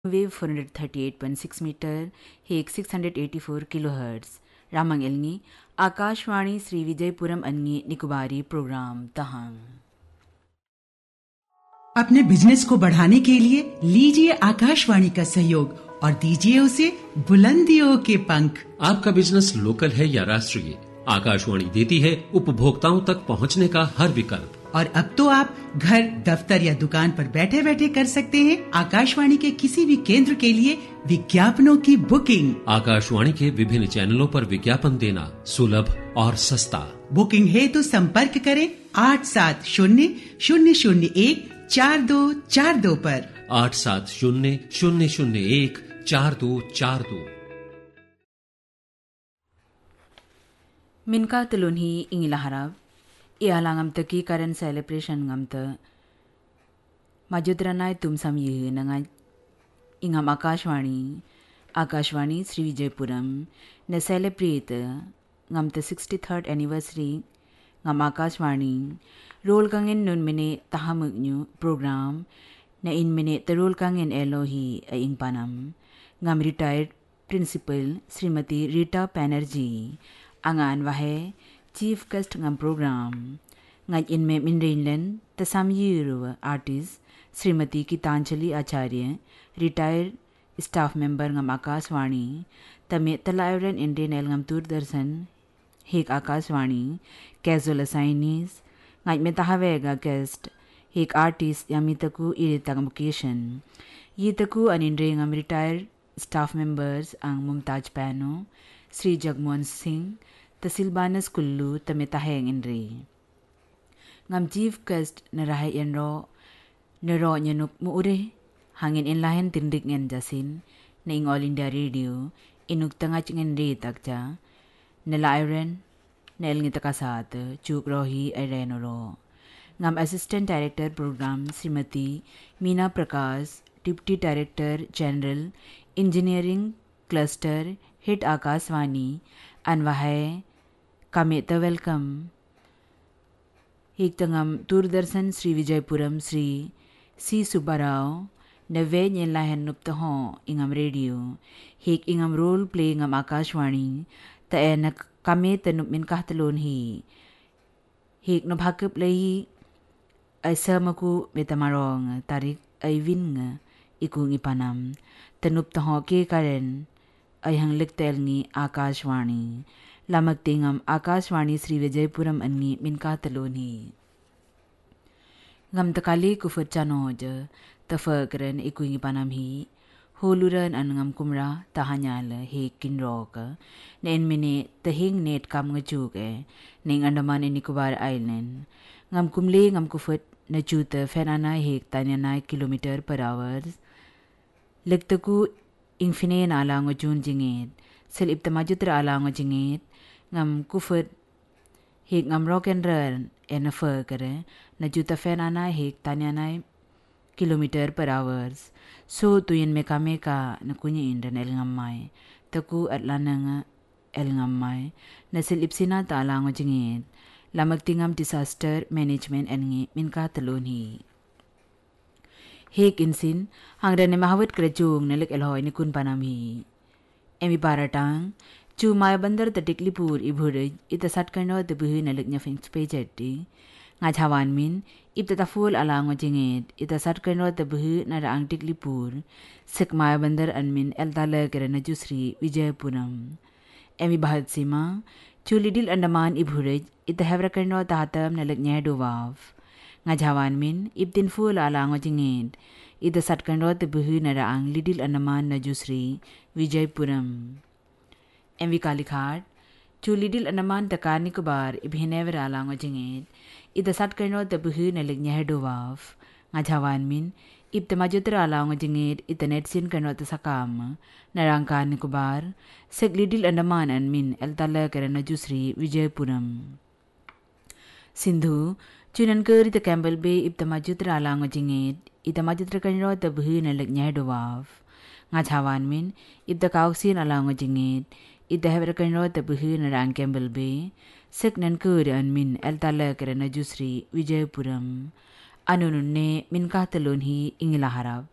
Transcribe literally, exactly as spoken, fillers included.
wave four thirty-eight point six meter, Hek six eighty-four kilohertz. Ramang Elni, Akashwani Sri Vijaypuram Anni Nikubari program Tahang. अपने बिजनेस को बढ़ाने के लिए लीजिए आकाशवाणी का सहयोग और दीजिए उसे बुलंदियों के पंख। आपका बिजनेस लोकल है या राष्ट्रीय, आकाशवाणी देती है उपभोक्ताओं तक पहुंचने का हर विकल्प। और अब तो आप घर, दफ्तर या दुकान पर बैठे बैठे कर सकते हैं आकाशवाणी के किसी भी केंद्र के लिए विज्ञापनों की बुकिंग। आकाशवाणी के विभिन्न चैनलों पर विज्ञापन देना सुलभ और सस्ता। बुकिंग है तो संपर्क करें आठ सात शून्य शून्य शून्य एक चार दो चार दो पर। आठ सात शून्य शून्य शून्य एक चार दो चार दो। Minka tulunhi ingilaharab, ihalangam taki current celebration ngamta. Majudranay tum samyi nangay ingam Akashwani, Akashwani Sri Vijaypuram, na celebrate ngamta sixty-third anniversary ngam Akashwani, roll kangin nun mine tahamugnu program, na in mine the roll kangin elohi ay ingpanam, ngam retired principal Srimati Rita Banerjee, angan wahe chief guest ngam program ngaj inme minrainlan tasam yiru artist Srimati Gitanjali Acharya, retired staff member ngam Akashwani, tame talayran Indian el ngam Doordarshan hek Akashwani casual assignees ngaj me tahawega guest hek artist yamitaku iritang vocation yitaku an inre ngam retired staff members ang Mumtaj Pano, Sri Jagmohan Singh, Tasilbanas Kullu tamitaheng inri. Ngam chief guest na rahay yan ro, na ro nyanuk muure, hangin inlahen tindik ngan jasin, na ing All India Radio, inuk tangach ngan ri takja, na lairen, na el ngitakasat, chuk rohi ay reno ro. Ngam assistant director program Srimati Meena Prakash, deputy director general, engineering cluster, hit Akashwani, anwahay, Kameta welcome. Hik tangam Doordarshan Sri Vijaypuram Sri C. Subbarao, na ve nyen lahen nuptaho ingam radio, hik ingam role play ngam Akashwani, ta e na kameta nupmin kahtalon hi. Hik nabhakip lahi ay samaku metamarong tarik ay win nga ikung ipanam, tanuptaho ke karen ay hang liktel ni Akashwani. Lamag tingam Akashwani Sri Vijaypuram anni minka taloni. Ngam takali kufut chanoj, tafagran ikuingi panamhi, huluran an ngam kumra tahanyal he kinroka, na en mine tahing net kam ngajuke, ning Andaman and Nicobar Island. Ngam kumli ngam kufut na juta fenanay hek tanyanay kilometer per hours. Ligtaku infine na alango jun jingit, sil iptamajutra alango jingit, ngam kufut hik ngam rock and roll en a furkere na juta fenana hik tanyanay kilometer per hours. So tuyin meka meka na kunya indan el ngamay, taku at lanang el ngamay, na silipsina ta alango jingit, lamag tingam disaster management en ngi minka taloni. Hik insin, hangran ni mahawit krajung nalik elhoy ni kun panami. Emi baratang, chu maya bandar tatiklipur ibhurej ita satkano te buhi nalik nya fin spejeti. Nga chawan min, ipta taful alango jingit ita satkano te buhi na raang tiklipur. Sik maya bandar anmin el tala kera na Sri Vijaypuram. Emi bahat sima, chu lidil Andaman ibhurej ita hevrakano tahatam nalik nya dovav. Nga jawan min, iptin full alango jingit ita satkano te buhi na raang lidil Andaman na Sri Vijaypuram. Envi kalikhat, chu lidil Andaman takar Nicobar ibhinever alango jingit, ita satkano te buhi na lignya hedovav. Nga jawan min, ipta majutra alango jingit ita netsin kano te sakam, narangkar Nicobar, sek lidil Andaman an min el tala kera na Sri Vijaypuram. Sindhu, chunan kuri te Campbell Bay ipta majutra alango jingit, ita majutra kano te buhi na lignya hedovav. Nga jawan min, ipta kauksin alango jingit, ita hever kanro te buhi na rang Campbell Bay, sek nan kuri an min el tala kera na Sri Vijaypuram. Anunun ne min kahtalon hi ingilaharab.